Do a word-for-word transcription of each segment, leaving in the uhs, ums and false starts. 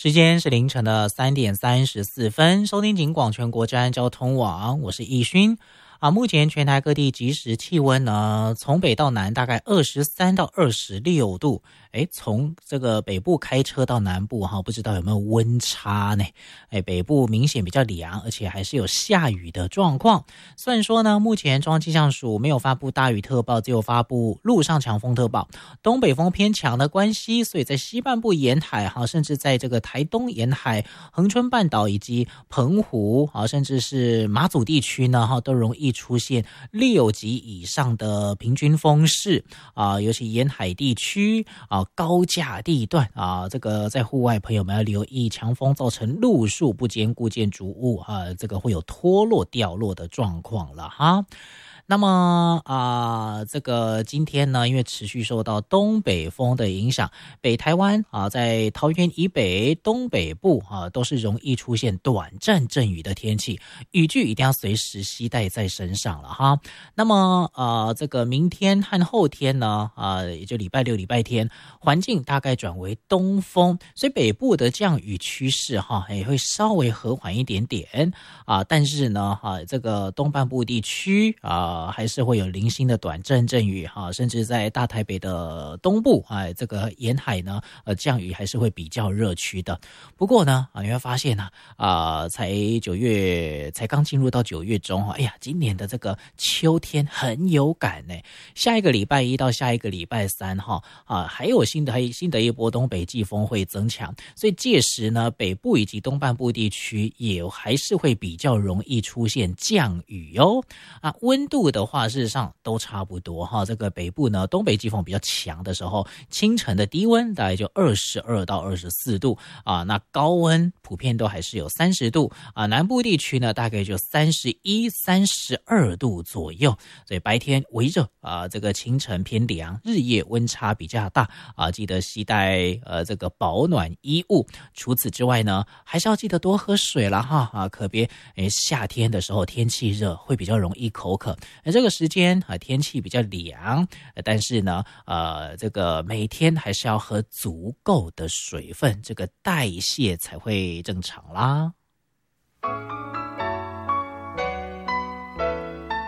时间是凌晨的三点三十四分，收听警广全国治安交通网，我是易勋。啊，目前全台各地即时气温呢，从北到南大概二十三到二十六度。哎，从这个北部开车到南部哈，不知道有没有温差呢？哎，北部明显比较凉，而且还是有下雨的状况。虽然说呢，目前中央气象署没有发布大雨特报，只有发布陆上强风特报。东北风偏强的关系，所以在西半部沿海哈，甚至在这个台东沿海、恒春半岛以及澎湖啊，甚至是马祖地区呢哈，都容易出现六级以上的平均风势啊，尤其沿海地区啊。高架地段啊，这个在户外朋友们要留意强风造成路树不坚固建筑物啊，这个会有脱落掉落的状况了哈。那么啊、呃，这个今天呢，因为持续受到东北风的影响，北台湾啊，在桃园以北、东北部啊，都是容易出现短暂阵雨的天气，雨具一定要随时携带在身上了哈。那么啊、呃，这个明天和后天呢，啊、呃，也就礼拜六、礼拜天，环境大概转为东风，所以北部的降雨趋势哈，也会稍微和缓一点点啊，但是呢，哈、啊，这个东半部地区啊。呃，还是会有零星的短阵阵雨哈，甚至在大台北的东部啊，这个沿海呢，呃，降雨还是会比较热区的。不过呢，啊，你会发现呢，啊、呃，才九月才刚进入到九月中哈，哎呀，今年的这个秋天很有感呢。下一个礼拜一到下一个礼拜三哈，啊，还有新的还有新的一波东北季风会增强，所以届时呢，北部以及东半部地区也还是会比较容易出现降雨哦。啊，温度的话，事实上都差不多哈。这个北部呢，东北季风比较强的时候，清晨的低温大概就二十二到二十四度啊。那高温普遍都还是有三十度啊。南部地区呢，大概就三十一、三十二度左右。所以白天微热啊，这个清晨偏凉，日夜温差比较大啊。记得携带呃这个保暖衣物。除此之外呢，还是要记得多喝水了哈啊，可别诶夏天的时候天气热，会比较容易口渴。而这个时间啊，天气比较凉，但是呢，呃，这个每天还是要喝足够的水分，这个代谢才会正常啦。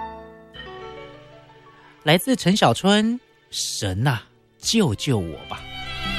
来自陈小春，神啊，救救我吧！